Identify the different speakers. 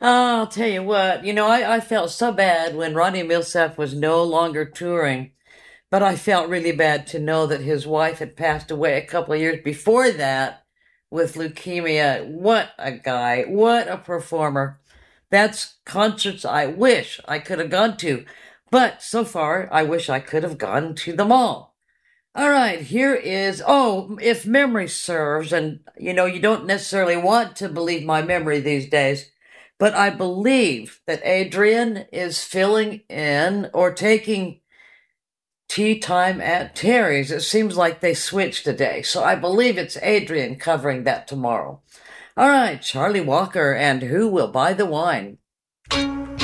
Speaker 1: I'll tell you what, I felt so bad when Ronnie Milsap was no longer touring, but I felt really bad to know that his wife had passed away a couple of years before that with leukemia. What a guy, what a performer. That's concerts I wish I could have gone to, but so far I wish I could have gone to them all. All right, here is, if memory serves, and you don't necessarily want to believe my memory these days, but I believe that Adrian is filling in or taking tea time at Terry's. It seems like they switched today, so I believe it's Adrian covering that tomorrow. All right, Charlie Walker and Who Will Buy the Wine?